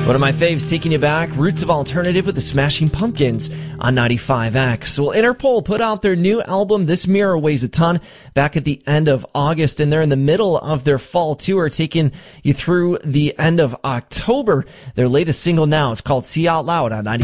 One of my faves taking you back, Roots of Alternative with the Smashing Pumpkins on 95X. Well, Interpol put out their new album, This Mirror Weighs a Ton, back at the end of August, and they're in the middle of their fall tour, taking you through the end of October. Their latest single now, it's called See Out Loud on 95.